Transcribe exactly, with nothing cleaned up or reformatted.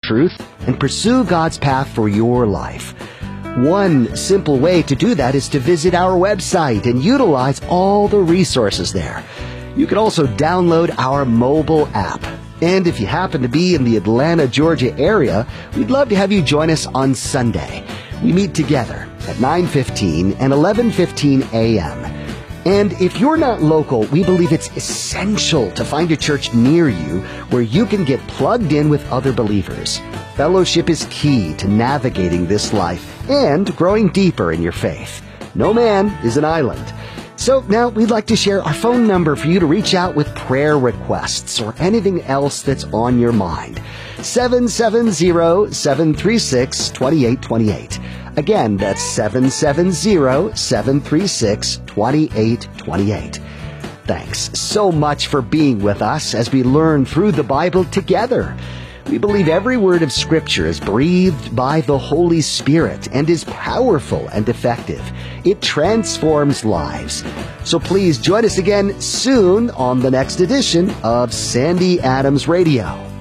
truth and pursue God's path for your life. One simple way to do that is to visit our website and utilize all the resources there. You can also download our mobile app. And if you happen to be in the Atlanta, Georgia area, we'd love to have you join us on Sunday. We meet together at nine fifteen and eleven fifteen a.m. And if you're not local, we believe it's essential to find a church near you where you can get plugged in with other believers. Fellowship is key to navigating this life and growing deeper in your faith. No man is an island. So now we'd like to share our phone number for you to reach out with prayer requests or anything else that's on your mind. seven seven zero, seven three six, two eight two eight. Again, that's seven seven zero, seven three six, two eight two eight. Thanks so much for being with us as we learn through the Bible together. We believe every word of Scripture is breathed by the Holy Spirit and is powerful and effective. It transforms lives. So please join us again soon on the next edition of Sandy Adams Radio.